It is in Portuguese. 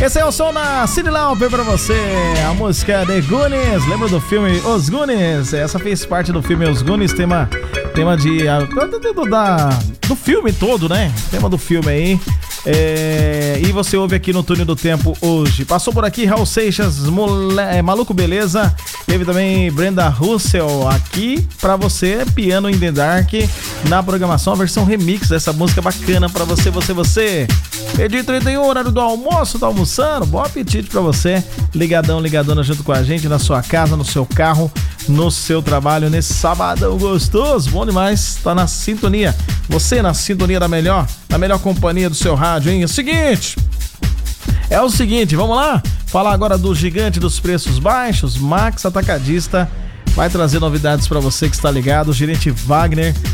Esse é o som na Cyndi Lauper pra você. A música The Goonies. Lembra do filme Os Goonies? Essa fez parte do filme Os Goonies, tema do filme todo, né? Tema do filme aí. E você ouve aqui no Túnel do Tempo hoje. Passou por aqui Raul Seixas, Maluco Beleza. Teve também Brenda Russell aqui pra você, Piano in the Dark, na programação, a versão remix dessa música bacana pra você. Meio-dia 31, horário do almoço, tá almoçando? Bom apetite pra você. Ligadona junto com a gente, na sua casa, no seu carro, no seu trabalho, nesse sabadão gostoso. Bom demais, tá na sintonia. Você na sintonia da melhor companhia do seu rádio, hein? É o seguinte, vamos lá? Falar agora do gigante dos preços baixos, Max Atacadista. Vai trazer novidades pra você que está ligado, o gerente Wagner